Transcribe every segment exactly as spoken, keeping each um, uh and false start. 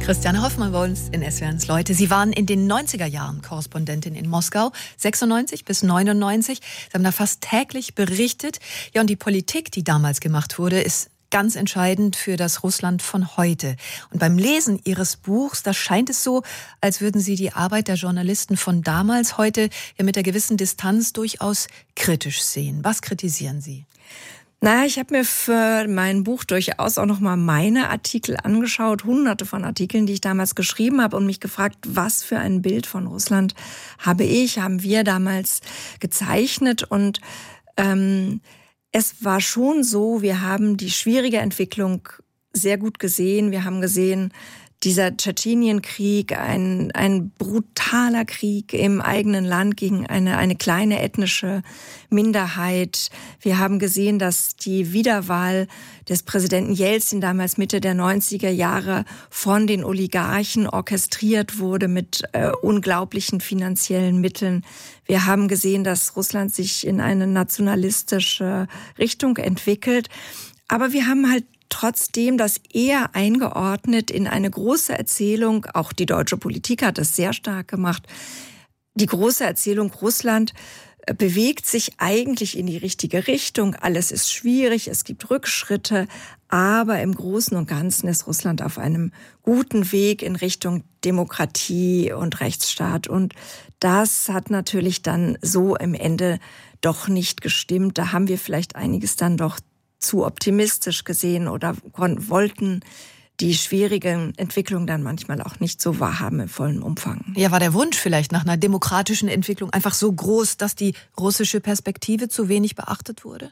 Christiane Hoffmann bei uns in S W R eins Leute. Sie waren in den neunziger Jahren Korrespondentin in Moskau, sechsundneunzig bis neunundneunzig. Sie haben da fast täglich berichtet. Ja, und die Politik, die damals gemacht wurde, ist ganz entscheidend für das Russland von heute. Und beim Lesen Ihres Buchs, da scheint es so, als würden Sie die Arbeit der Journalisten von damals heute ja mit einer gewissen Distanz durchaus kritisch sehen. Was kritisieren Sie? Na, ich habe mir für mein Buch durchaus auch nochmal meine Artikel angeschaut, hunderte von Artikeln, die ich damals geschrieben habe und mich gefragt, was für ein Bild von Russland habe ich, haben wir damals gezeichnet. Und ähm, es war schon so, wir haben die schwierige Entwicklung sehr gut gesehen. Wir haben gesehen, dieser Tschetschenienkrieg, ein, ein brutaler Krieg im eigenen Land gegen eine, eine kleine ethnische Minderheit. Wir haben gesehen, dass die Wiederwahl des Präsidenten Jelzin damals Mitte der neunziger Jahre von den Oligarchen orchestriert wurde mit äh, unglaublichen finanziellen Mitteln. Wir haben gesehen, dass Russland sich in eine nationalistische Richtung entwickelt. Aber wir haben halt trotzdem das eher eingeordnet in eine große Erzählung, auch die deutsche Politik hat das sehr stark gemacht, die große Erzählung Russland bewegt sich eigentlich in die richtige Richtung, alles ist schwierig, es gibt Rückschritte, aber im Großen und Ganzen ist Russland auf einem guten Weg in Richtung Demokratie und Rechtsstaat. Und das hat natürlich dann so im Ende doch nicht gestimmt. Da haben wir vielleicht einiges dann doch zu optimistisch gesehen oder wollten die schwierige Entwicklung dann manchmal auch nicht so wahrhaben im vollen Umfang. Ja, war der Wunsch vielleicht nach einer demokratischen Entwicklung einfach so groß, dass die russische Perspektive zu wenig beachtet wurde?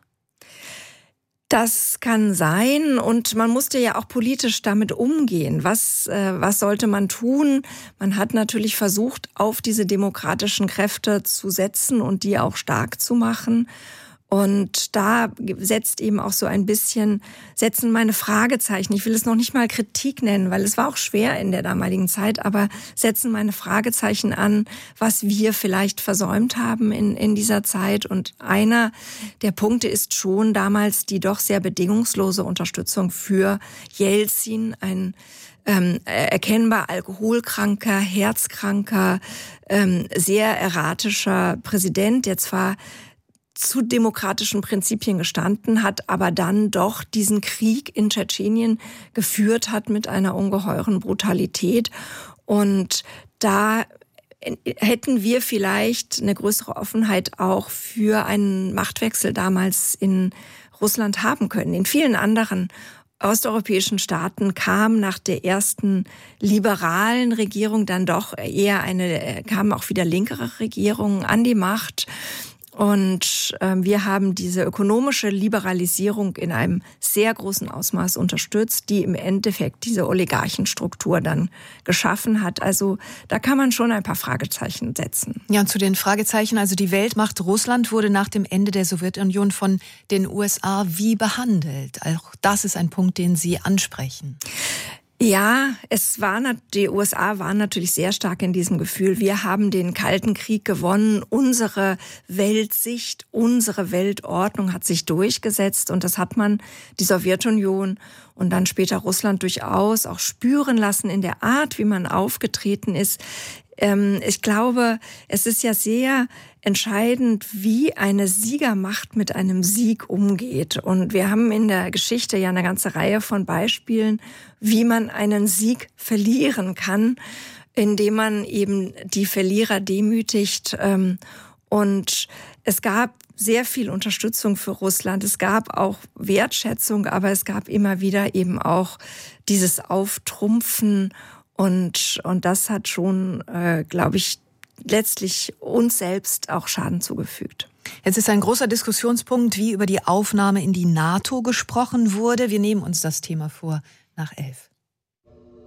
Das kann sein und man musste ja auch politisch damit umgehen. Was, äh, was sollte man tun? Man hat natürlich versucht, auf diese demokratischen Kräfte zu setzen und die auch stark zu machen. Und da setzt eben auch so ein bisschen, setzen meine Fragezeichen, ich will es noch nicht mal Kritik nennen, weil es war auch schwer in der damaligen Zeit, aber setzen meine Fragezeichen an, was wir vielleicht versäumt haben in, in dieser Zeit. Und einer der Punkte ist schon damals die doch sehr bedingungslose Unterstützung für Jelzin, ein ähm, erkennbar alkoholkranker, herzkranker, ähm, sehr erratischer Präsident, der zwar zu demokratischen Prinzipien gestanden hat, aber dann doch diesen Krieg in Tschetschenien geführt hat mit einer ungeheuren Brutalität. Und da hätten wir vielleicht eine größere Offenheit auch für einen Machtwechsel damals in Russland haben können. In vielen anderen osteuropäischen Staaten kam nach der ersten liberalen Regierung dann doch eher eine, kamen auch wieder linkere Regierungen an die Macht. Und äh, wir haben diese ökonomische Liberalisierung in einem sehr großen Ausmaß unterstützt, die im Endeffekt diese Oligarchenstruktur dann geschaffen hat. Also da kann man schon ein paar Fragezeichen setzen. Ja, und zu den Fragezeichen, also die Weltmacht Russland wurde nach dem Ende der Sowjetunion von den U S A wie behandelt? Auch das ist ein Punkt, den Sie ansprechen. Ja, es war, die U S A waren natürlich sehr stark in diesem Gefühl. Wir haben den Kalten Krieg gewonnen. Unsere Weltsicht, unsere Weltordnung hat sich durchgesetzt. Und das hat man, die Sowjetunion und dann später Russland durchaus auch spüren lassen in der Art, wie man aufgetreten ist. Ich glaube, es ist ja sehr entscheidend, wie eine Siegermacht mit einem Sieg umgeht. Und wir haben in der Geschichte ja eine ganze Reihe von Beispielen, wie man einen Sieg verlieren kann, indem man eben die Verlierer demütigt. Und es gab sehr viel Unterstützung für Russland. Es gab auch Wertschätzung, aber es gab immer wieder eben auch dieses Auftrumpfen. Und, und das hat schon, äh, glaube ich, letztlich uns selbst auch Schaden zugefügt. Jetzt ist ein großer Diskussionspunkt, wie über die Aufnahme in die NATO gesprochen wurde. Wir nehmen uns das Thema vor nach elf.